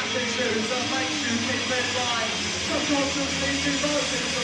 these news that makes you keep in line. Subconsciously devoted to